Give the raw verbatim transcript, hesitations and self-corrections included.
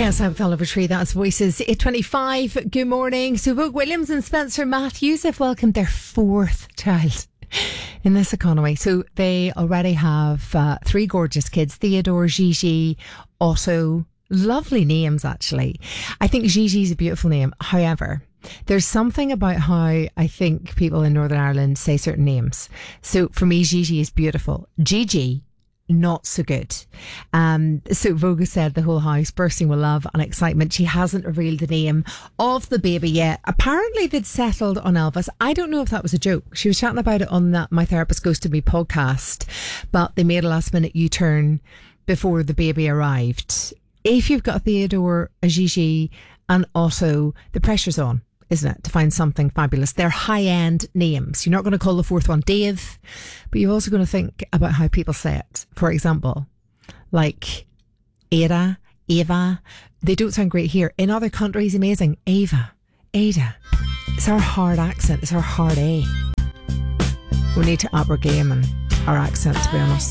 Yes, I'm Oliver Tree. That's Voices eight twenty-five. Good morning. So Vogue Williams and Spencer Matthews have welcomed their fourth child in this economy. So they already have uh, three gorgeous kids: Theodore, Gigi, Otto. Lovely names, actually. I think Gigi's a beautiful name. However, there's something about how I think people in Northern Ireland say certain names. So for me, Gigi is beautiful. Gigi, not so good. Um, so Vogue said the whole house bursting with love and excitement. She hasn't revealed the name of the baby yet. Apparently they'd settled on Elvis. I don't know if that was a joke. She was chatting about it on that My Therapist Goes to Me podcast, but they made a last minute U-turn before the baby arrived. If you've got a Theodore, a Gigi and Otto, the pressure's on, isn't it, to find something fabulous. They're high-end names. You're not going to call the fourth one Dave, but you're also going to think about how people say it. For example, like Ada, Ava. They don't sound great here. In other countries, amazing. Ava, Ada. It's our hard accent. It's our hard A. We need to up our game and our accent, to be honest.